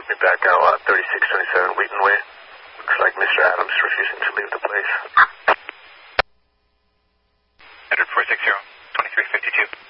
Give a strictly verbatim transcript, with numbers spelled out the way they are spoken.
moved me back out lot thirty-six twenty-seven Wheaton Way. Looks like Mister Adams refusing to leave the place. Edward four six zero, twenty-three fifty-two.